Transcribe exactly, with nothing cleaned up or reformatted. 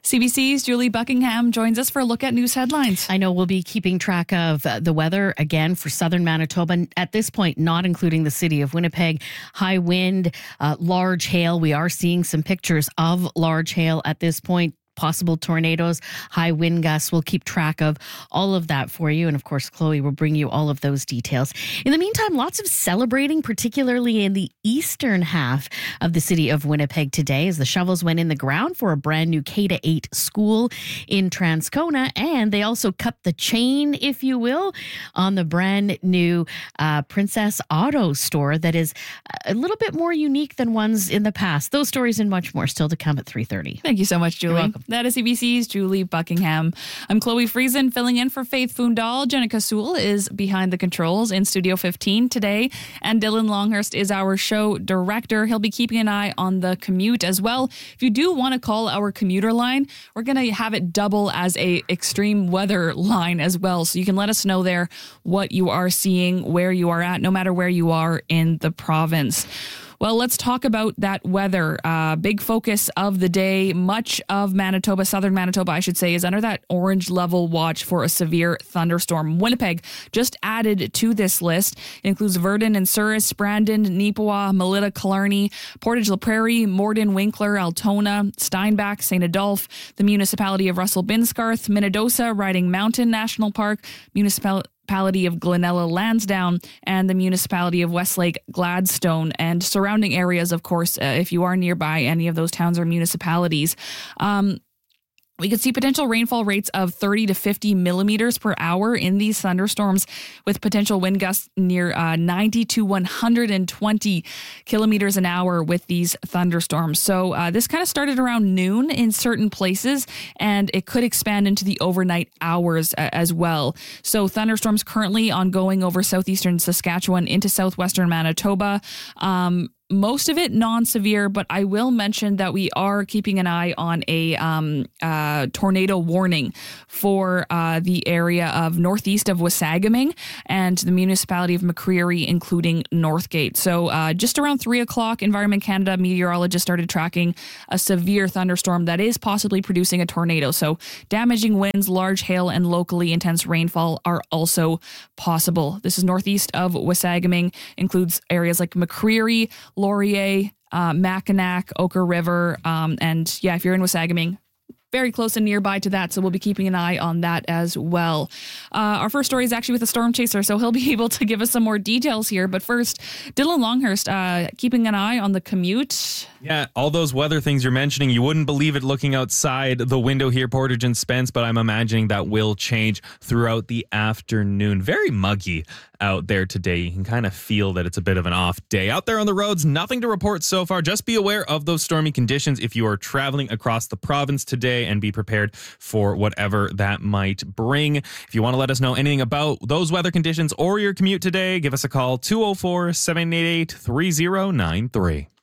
C B C's Julie Buckingham joins us for a look at news headlines. I know we'll be keeping track of uh, the weather again for southern Manitoba. At this point, not including the city of Winnipeg. High wind, uh, large hail. We are seeing some pictures of large hail at this point. Possible tornadoes, high wind gusts. We'll keep track of all of that for you. And of course, Chloe will bring you all of those details. In the meantime, lots of celebrating, particularly in the eastern half of the city of Winnipeg today, as the shovels went in the ground for a brand new K to eight school in Transcona. And they also cut the chain, if you will, on the brand new uh, Princess Auto store that is a little bit more unique than ones in the past. Those stories and much more still to come at three thirty. Thank you so much, Julie. You're welcome. That is C B C's Julie Buckingham. I'm Chloe Friesen, filling in for Faith Fundal. Jenica Sewell is behind the controls in Studio fifteen today, and Dylan Longhurst is our show director. He'll be keeping an eye on the commute as well. If you do want to call our commuter line, we're going to have it double as a extreme weather line as well, so you can let us know there what you are seeing, where you are at, no matter where you are in the province. Well, let's talk about that weather. Uh, big focus of the day. Much of Manitoba, southern Manitoba, I should say, is under that orange level watch for a severe thunderstorm. Winnipeg just added to this list. It includes Virden and Souris, Brandon, Neepawa, Melita, Killarney, Portage La Prairie, Morden, Winkler, Altona, Steinbach, Saint Adolphe, the municipality of Russell Binscarth, Minnedosa, Riding Mountain National Park, municipality Municipality of Glenella Lansdowne, and the municipality of Westlake Gladstone, and surrounding areas, of course, uh, if you are nearby any of those towns or municipalities. Um, We could see potential rainfall rates of thirty to fifty millimeters per hour in these thunderstorms, with potential wind gusts near uh, ninety to one hundred twenty kilometers an hour with these thunderstorms. So uh, this kind of started around noon in certain places, and it could expand into the overnight hours uh, as well. So thunderstorms currently ongoing over southeastern Saskatchewan into southwestern Manitoba. Um, Most of it non-severe, but I will mention that we are keeping an eye on a um, uh, tornado warning for uh, the area of northeast of Wasagaming and the municipality of McCreary, including Northgate. So uh, just around three o'clock, Environment Canada meteorologists started tracking a severe thunderstorm that is possibly producing a tornado. So damaging winds, large hail, and locally intense rainfall are also possible. This is northeast of Wasagaming, includes areas like McCreary, Laurier, uh, Mackinac, Ochre River, um, and yeah, if you're in Wasagaming, very close and nearby to that, so we'll be keeping an eye on that as well. Uh, our first story is actually with a storm chaser, so he'll be able to give us some more details here. But first, Dylan Longhurst, uh, keeping an eye on the commute. Yeah, all those weather things you're mentioning, you wouldn't believe it looking outside the window here, Portage and Spence, but I'm imagining that will change throughout the afternoon. Very muggy out there today. You can kind of feel that it's a bit of an off day. Out there on the roads, nothing to report so far. Just be aware of those stormy conditions if you are traveling across the province today, and be prepared for whatever that might bring. If you want to let us know anything about those weather conditions or your commute today, give us a call, two oh four, seven eight eight, three oh nine three.